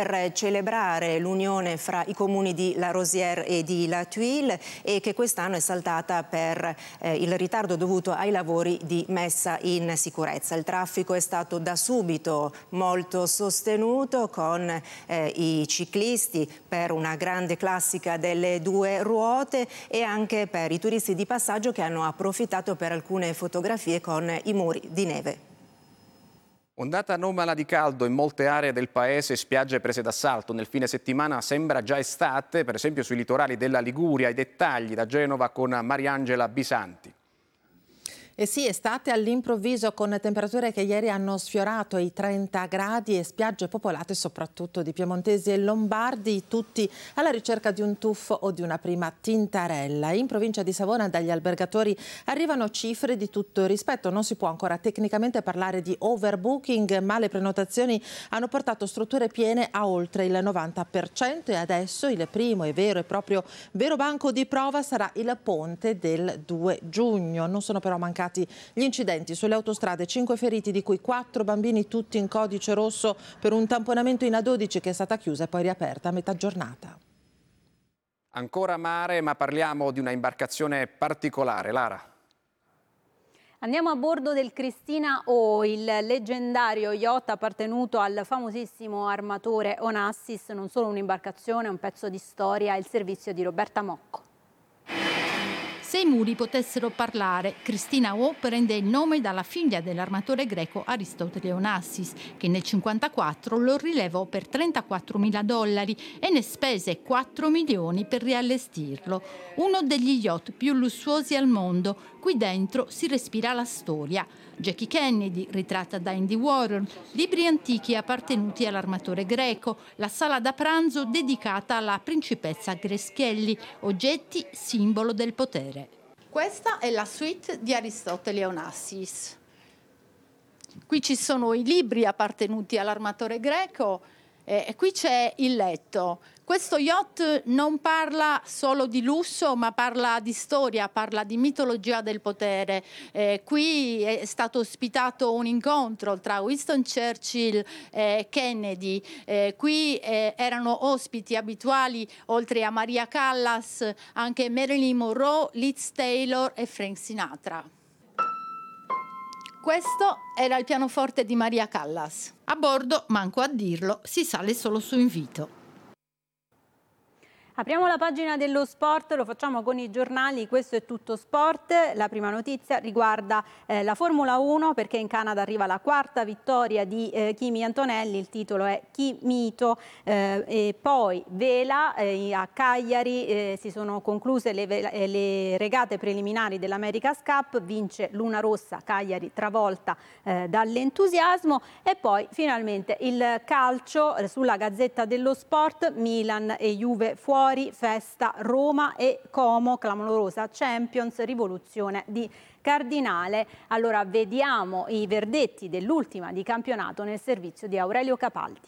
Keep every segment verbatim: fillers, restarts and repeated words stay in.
per celebrare l'unione fra i comuni di La Rosière e di La Thuile e che quest'anno è saltata per eh, il ritardo dovuto ai lavori di messa in sicurezza. Il traffico è stato da subito molto sostenuto con eh, i ciclisti per una grande classica delle due ruote e anche per i turisti di passaggio che hanno approfittato per alcune fotografie con i muri di neve. Ondata anomala di caldo in molte aree del paese, spiagge prese d'assalto. Nel fine settimana sembra già estate, per esempio sui litorali della Liguria. I dettagli da Genova con Mariangela Bisanti. E sì, estate all'improvviso con temperature che ieri hanno sfiorato i trenta gradi e spiagge popolate soprattutto di piemontesi e lombardi, tutti alla ricerca di un tuffo o di una prima tintarella. In provincia di Savona dagli albergatori arrivano cifre di tutto rispetto. Non si può ancora tecnicamente parlare di overbooking, ma le prenotazioni hanno portato strutture piene a oltre il novanta per cento e adesso il primo e vero e proprio vero banco di prova sarà il ponte del due giugno. Non sono però mancati gli incidenti sulle autostrade, cinque feriti di cui quattro bambini tutti in codice rosso per un tamponamento in A dodici che è stata chiusa e poi riaperta a metà giornata. Ancora mare, ma parliamo di una imbarcazione particolare. Lara. Andiamo a bordo del Christina O, il leggendario yacht appartenuto al famosissimo armatore Onassis, non solo un'imbarcazione, un pezzo di storia, il servizio di Roberta Mocco. Se i muri potessero parlare, Christina O prende il nome dalla figlia dell'armatore greco Aristotele Onassis, che nel cinquantaquattro lo rilevò per trentaquattromila dollari e ne spese quattro milioni per riallestirlo. Uno degli yacht più lussuosi al mondo, qui dentro si respira la storia. Jackie Kennedy, ritratta da Andy Warhol, libri antichi appartenuti all'armatore greco, la sala da pranzo dedicata alla principessa Grace Kelly, oggetti simbolo del potere. Questa è la suite di Aristotele Onassis. Qui ci sono i libri appartenuti all'armatore greco eh, e qui c'è il letto. Questo yacht non parla solo di lusso, ma parla di storia, parla di mitologia del potere. Eh, qui è stato ospitato un incontro tra Winston Churchill e Kennedy. Eh, qui eh, erano ospiti abituali, oltre a Maria Callas, anche Marilyn Monroe, Liz Taylor e Frank Sinatra. Questo era il pianoforte di Maria Callas. A bordo, manco a dirlo, si sale solo su invito. Apriamo la pagina dello sport, lo facciamo con i giornali, questo è tutto sport. La prima notizia riguarda eh, la Formula uno, perché in Canada arriva la quarta vittoria di eh, Kimi Antonelli, il titolo è Kimito, eh, e poi vela eh, a Cagliari, eh, si sono concluse le, eh, le regate preliminari dell'America's Cup, vince Luna Rossa, Cagliari travolta eh, dall'entusiasmo e poi finalmente il calcio eh, sulla Gazzetta dello Sport, Milan e Juve fuori. Festa, Roma e Como, clamorosa Champions, rivoluzione di Cardinale. Allora vediamo i verdetti dell'ultima di campionato nel servizio di Aurelio Capaldi.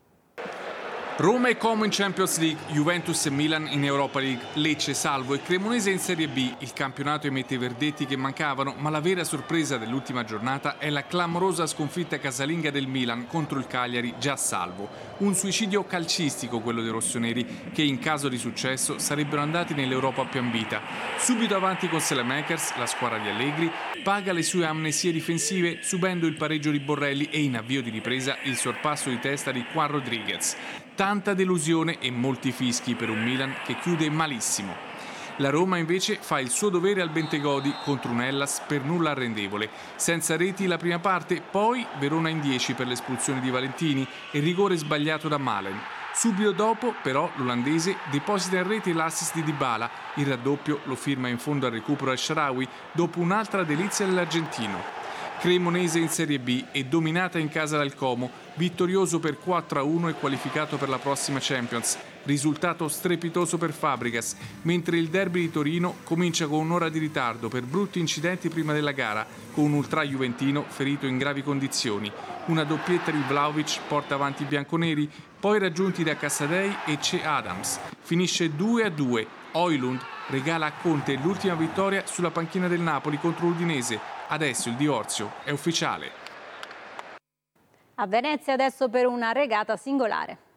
Roma e Como in Champions League, Juventus e Milan in Europa League, Lecce, Salvo e Cremonese in Serie B. Il campionato emette i verdetti che mancavano, ma la vera sorpresa dell'ultima giornata è la clamorosa sconfitta casalinga del Milan contro il Cagliari, già salvo. Un suicidio calcistico quello dei rossoneri, che in caso di successo sarebbero andati nell'Europa più ambita. Subito avanti con Selemakers, la squadra di Allegri, paga le sue amnesie difensive subendo il pareggio di Borrelli e in avvio di ripresa il sorpasso di testa di Juan Rodriguez. Tanta delusione e molti fischi per un Milan che chiude malissimo. La Roma invece fa il suo dovere al Bentegodi contro un Hellas per nulla arrendevole. Senza reti la prima parte, poi Verona in dieci per l'espulsione di Valentini e rigore sbagliato da Malen. Subito dopo, però, l'olandese deposita in rete l'assist di Dybala. Il raddoppio lo firma in fondo al recupero al-Shaarawy dopo un'altra delizia dell'argentino. Cremonese in Serie B e dominata in casa dal Como, vittorioso per quattro a uno e qualificato per la prossima Champions. Risultato strepitoso per Fabregas, mentre il derby di Torino comincia con un'ora di ritardo per brutti incidenti prima della gara, con un ultra juventino ferito in gravi condizioni. Una doppietta di Vlahovic porta avanti i bianconeri, poi raggiunti da Cassadei e Che Adams. Finisce due a due. Højlund regala a Conte l'ultima vittoria sulla panchina del Napoli contro l'Udinese. Adesso il divorzio è ufficiale. A Venezia adesso per una regata singolare.